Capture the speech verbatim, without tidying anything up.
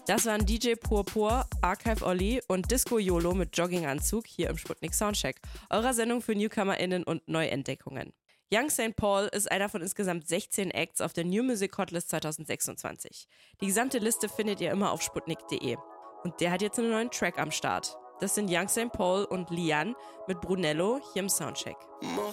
Das waren D J Purpur, Archive Olli und Disco YOLO mit Jogginganzug hier im Sputnik Soundcheck, eurer Sendung für NewcomerInnen und Neuentdeckungen. Young Saint Paul ist einer von insgesamt sechzehn Acts auf der New Music Hotlist zwanzig sechsundzwanzig. Die gesamte Liste findet ihr immer auf sputnik punkt de. Und der hat jetzt einen neuen Track am Start. Das sind Young Saint Paul und Lian mit Brunello hier im Soundcheck. Mon